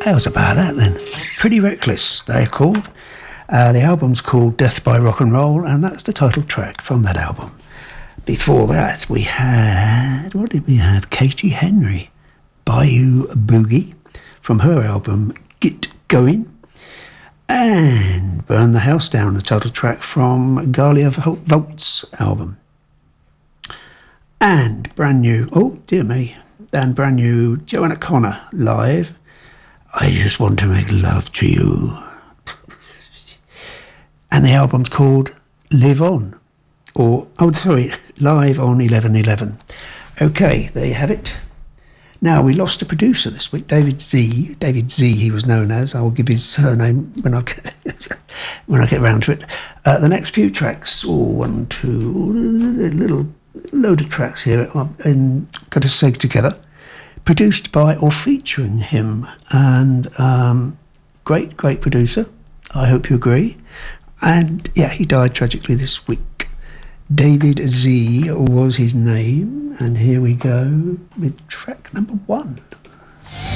How's about that then? Pretty Reckless, they're called. The album's called Death by Rock and Roll, and that's the title track from that album. Before that, we had, what did we have? Katie Henry, Bayou Boogie, from her album Get Going. And Burn the House Down, the title track from Galia Volt's album. And brand new, oh dear me, and brand new Joanna Connor live, I Just Want to Make Love to You. And the album's called Live On, or, oh sorry, Live on 11/11. Okay, there you have it. Now, we lost a producer this week, David Z, he was known as. I will give his surname when I get around to it. The next few tracks, a little load of tracks here, and got to sing together, produced by or featuring him, and great producer. I hope you agree. And yeah, he died tragically this week. David Z was his name, and here we go with track number 1.